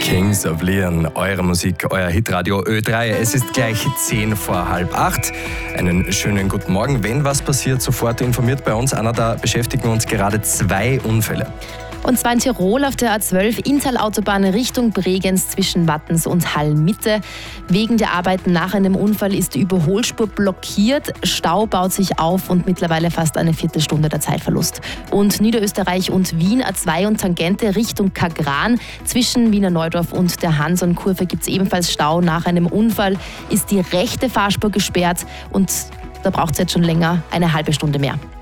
Kings of Leon, eure Musik, euer Hitradio Ö3. Es ist gleich 7:45. Einen schönen guten Morgen. Wenn was passiert, sofort informiert bei uns. Anna, da beschäftigen uns gerade 2 Unfälle. Und zwar in Tirol auf der A12 Inntal-Autobahn Richtung Bregenz zwischen Wattens und Hall-Mitte. Wegen der Arbeiten nach einem Unfall ist die Überholspur blockiert. Stau baut sich auf und mittlerweile fast eine Viertelstunde der Zeitverlust. Und Niederösterreich und Wien A2 und Tangente Richtung Kagran. Zwischen Wiener Neudorf und der Hanson-Kurve gibt es ebenfalls Stau. Nach einem Unfall ist die rechte Fahrspur gesperrt und da braucht es jetzt schon länger, eine halbe Stunde mehr.